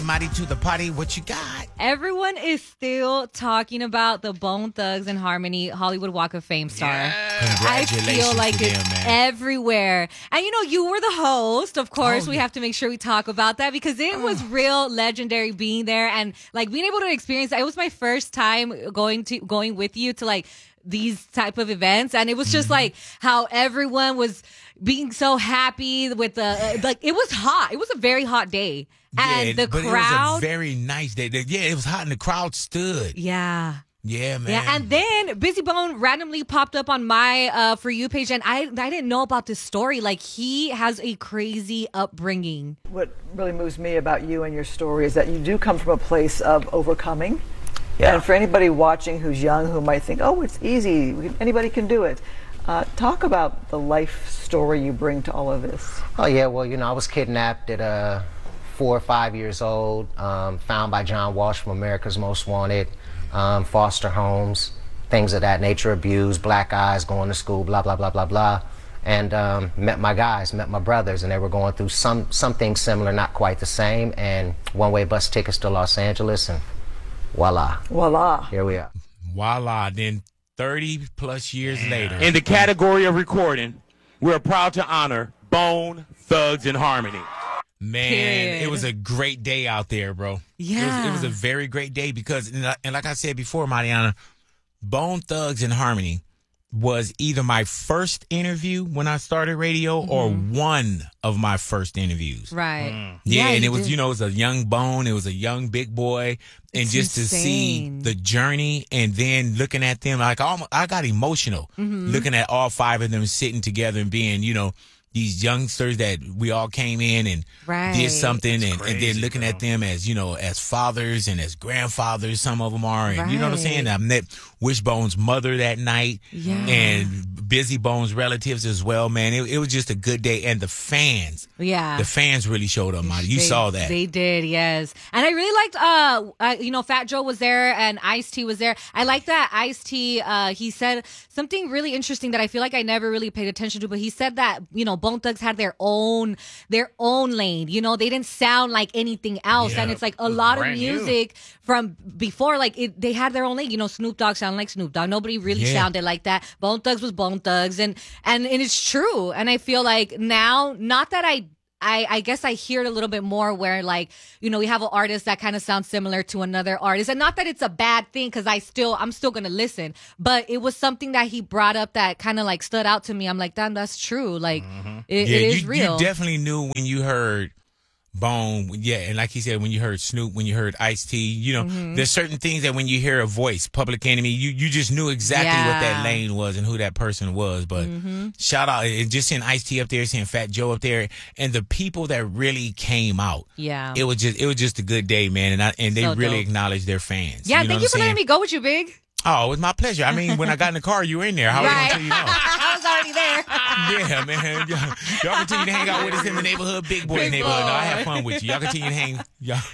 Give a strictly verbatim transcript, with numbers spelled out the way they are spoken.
Mighty to the party, what you got? Everyone is still talking about the Bone Thugs and Harmony Hollywood Walk of Fame star. Yeah. I Congratulations feel like to it's them, man. everywhere. And you know, you were the host. Of course, Oh, we yeah. have to make sure we talk about that because it was real legendary being there and like being able to experience. It was my first time going to going with you to like these type of events, and it was just Mm-hmm. like how everyone was being so happy with the uh, like. It was hot. It was a very hot day. And yeah, the but crowd, it was a very nice day. The- Yeah, it was hot and the crowd stood. yeah. Yeah, man. Yeah, and then Busy Bone randomly popped up on my uh, For You page, and I I didn't know about this story. Like, he has a crazy upbringing. What really moves me about you and your story is that you do come from a place of overcoming. Yeah. And for anybody watching who's young who might think, oh, it's easy, we- anybody can do it. Uh, talk about the life story you bring to all of this. Oh yeah, well, you know, I was kidnapped at uh, four or five years old, um, found by John Walsh from America's Most Wanted, um, foster homes, things of that nature, abused, black eyes, going to school, blah, blah, blah, blah, blah. And um, met my guys, met my brothers, and they were going through some something similar, not quite the same, and one-way bus tickets to Los Angeles, and voila, Voila. here we are. Voila. Then thirty plus years later. In the category of recording, we're proud to honor Bone Thugs and Harmony. Man, Period. it was a great day out there, bro. It was, Yeah. it was a very great day because, and like- and like I said before, Mariana, Bone Thugs and Harmony was either my first interview when I started radio or one of my first interviews. Right. Yeah, and you it was, did. you know, it was a young Bone, it was a young big boy, and It's just insane. to see the journey and then looking at them, like I, almo- I got emotional Mm-hmm. looking at all five of them sitting together and being, you know, these youngsters that we all came in and Right. did something, and, and crazy, then looking bro. at them as, you know, as fathers and as grandfathers, some of them are, and you know what I'm saying? Right. I met Wishbone's mother that night, Yeah. and Busy Bone's relatives as well, man. It, it was just a good day, and the fans, Yeah. the fans really showed up, Marty. You They- saw that. They did, yes. And I really liked, uh, uh, you know, Fat Joe was there and Ice-T was there. I like that Ice-T, uh, he said something really interesting that I feel like I never really paid attention to, but he said that, you know, Bone Thugs had their own, their own lane. You know, they didn't sound like anything else. Yeah. And it's like a lot of brand new. music from before, like it, they had their own lane. You know, Snoop Dogg sounded like Snoop Dogg. Nobody really Yeah. sounded like that. Bone Thugs was Bone Thugs. And, and, and it's true. And I feel like now, not that I, I, I guess I hear it a little bit more where, like, you know, we have an artist that kind of sounds similar to another artist. And not that it's a bad thing, because I still, I'm still going to listen. But it was something that he brought up that kind of, like, stood out to me. I'm like, damn, that's true. Like, it, yeah, it is you, real. you definitely knew when you heard Bone, yeah, and like he said, when you heard Snoop, when you heard Ice-T, you know, Mm-hmm. there's certain things that when you hear a voice, Public Enemy, you, you just knew exactly what that Yeah. Mm-hmm. lane was and who that person was. But shout out, and just seeing Ice-T up there, seeing Fat Joe up there, and the people that really came out. Yeah. It was just, it was just a good day, man, and I, and they So really dope. acknowledged their fans. yeah, you know thank what you I'm for letting saying? me go with you, Big. Oh, it was my pleasure. I mean, when I got in the car, you were in there. How was I Right. gonna tell you no? I was already there. Yeah, man. Y'all, y'all continue to hang out with us in the neighborhood, big boy Big neighborhood. No, I boy. have fun with you. Y'all continue to hang. Y'all.